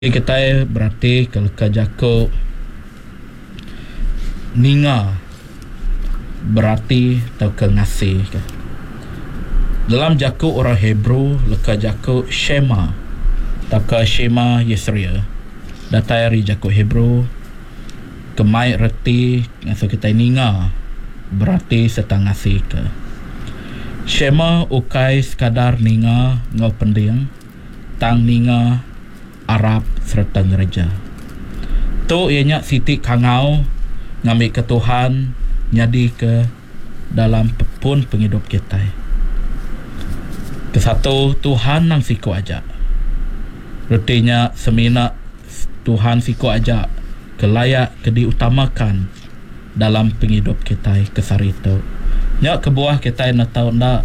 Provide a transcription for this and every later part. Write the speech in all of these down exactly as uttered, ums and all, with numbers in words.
Kita berarti kalau kajako ninga berarti atau ke ngasih ke. Dalam jako orang Hebrew leka jako Shema atau ke Shema Yisrael. Datari jako Hebrew kemai reti ngaso kita ninga berarti setengah ngasih ke. Shema ukai sekadar ninga ngau pendiang tang ninga Arab serta gereja. Tu ianya siti kangau ngambil ke Tuhan nyadi ke dalam pun penghidup kita. Kesatu Tuhan nang siku aja. Retinya semina Tuhan siku aja kelayak ke diutamakan dalam penghidup kita kesar itu. Nyak kebuah kita nak tahu nak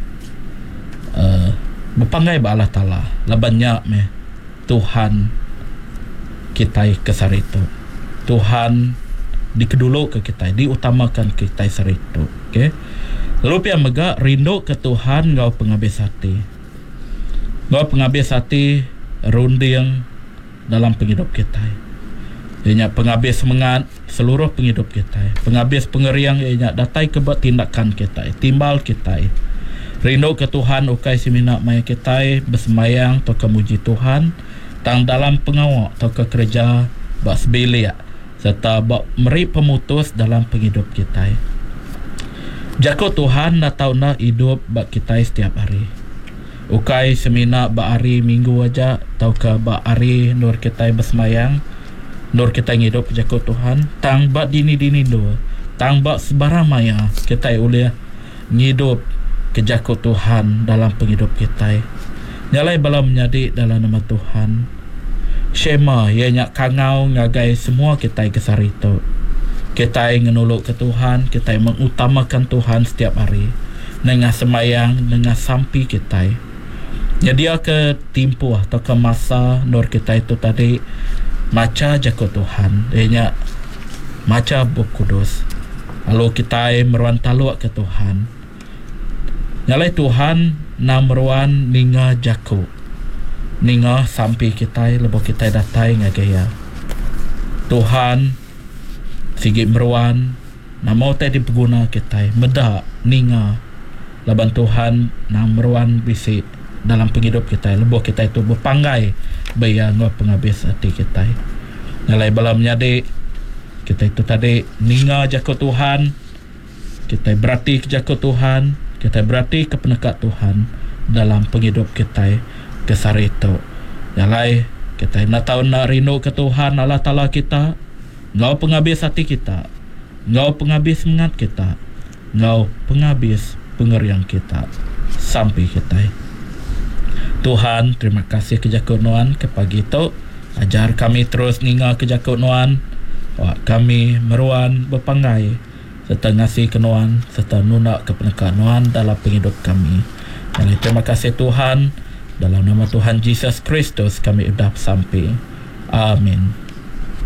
uh, berpangai ba Allah Taala labannya meh Tuhan kita kesar itu. Tuhan dikedulu ke kita, diutamakan kita kesar itu. Okay? Lalu pia mega rindu ke Tuhan ngau pengabis hati. Ngau pengabis hati runding dalam penghidup kita. Ianya pengabis semangat seluruh penghidup kita. Pengabis pengeriang ianya datai ke tindakan kita, timbal kita. Rindu ke Tuhan ukai semina maya kita bersemayang atau kemuji Tuhan tang dalam pengawak atau ke kerja bak sebelia serta bak meri pemutus dalam penghidup kita. Jako Tuhan nak tahu nak hidup bak kita setiap hari. Ukai semina bak hari minggu aja atau ke bak hari nur kita bersemayang, nur kita hidup jako Tuhan tang bak dini-dini do, tang bak sebarang maya kita boleh hidup kejako Tuhan dalam penghidup kita. Nyalai bala menjadi dalam nama Tuhan. Shema ianya kangau ngagai semua kita kesar itu. Kita ngenuluk ke Tuhan, kita mengutamakan Tuhan setiap hari. Dengan semayang, dengan sampi kita. Jadi ke timpu atau ke masa nur kita itu tadi maca jako Tuhan. Ianya maca Buku Kudus. Lalu kita meruan taluk ke Tuhan. Nyalai Tuhan namruan ninga jako ninga sampai kita lebo kita datai ngagaya Tuhan sigi meruan namau tadi berguna kita meda ninga laban Tuhan namruan bisi dalam penghidup kita lebo kita itu berpanggai baya ngau pengabis hati kita. Nyalai bala menyadi kita itu tadi ninga jako Tuhan, kita berarti jako Tuhan, kita berarti kepenekat Tuhan dalam penghidup kita kesar itu. Yang kita nak tahu nak rindu ke Tuhan Allah Ta'ala kita, ngau penghabis hati kita, ngau penghabis semangat kita, ngau penghabis pengerian kita sampai kita. Tuhan terima kasih kejakuan ke pagi itu. Ajar kami terus ninga kejakuan, kami meruan berpanggai serta ngasih kenuan serta nunak kepenekanuan dalam penghidup kami. Dan terima kasih Tuhan, dalam nama Tuhan Yesus Kristus kami udah sampai. Amin.